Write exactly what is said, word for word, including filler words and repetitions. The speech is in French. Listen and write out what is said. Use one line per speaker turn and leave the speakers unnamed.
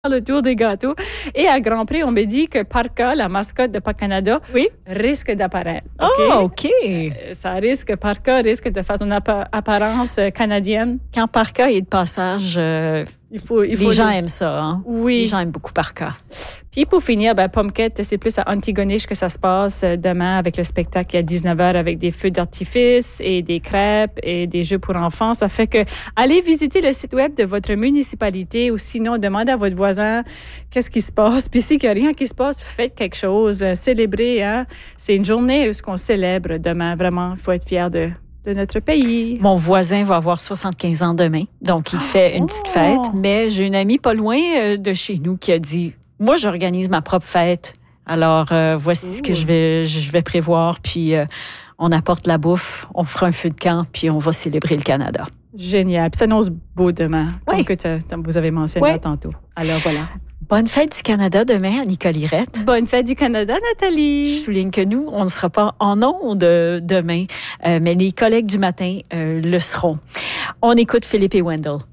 le tour des gâteaux. Et à Grand Prix, on me dit que Parka, la mascotte de Parc Canada,
oui?
risque d'apparaître.
Okay? Oh, OK.
Euh, ça risque, Parka risque de faire une appa- apparence canadienne.
Quand Parka est de passage, euh,
il faut, il faut
les gens
le...
aiment ça. Hein?
Oui.
Les gens aiment beaucoup Parka.
Puis pour finir, ben, Pomquette, c'est plus à Antigonish que ça se passe demain avec le spectacle à dix-neuf heures avec des feux d'artifice et des crêpes et des jeux pour enfants. Ça fait que allez visiter le site web de votre municipalité ou sinon demandez à votre voisin qu'est-ce qui se passe. Puis s'il n'y a rien qui se passe, faites quelque chose, célébrez. Hein? C'est une journée où ce qu'on célèbre demain. Vraiment, il faut être fier de... de notre pays.
Mon voisin va avoir soixante-quinze ans demain, donc il fait une petite fête. Mais j'ai une amie pas loin de chez nous qui a dit, moi, j'organise ma propre fête. Alors, euh, voici Ouh. ce que je vais, je vais prévoir. Puis, euh, on apporte la bouffe, on fera un feu de camp, puis on va célébrer le Canada.
Génial. Puis ça annonce beau demain,
oui.
comme que vous avez mentionné oui. tantôt. Alors, voilà.
Bonne fête du Canada demain, Nicole Irette.
Bonne fête du Canada, Nathalie.
Je souligne que nous, on ne sera pas en ondes demain, euh, mais les collègues du matin euh, le seront. On écoute Philippe et Wendell.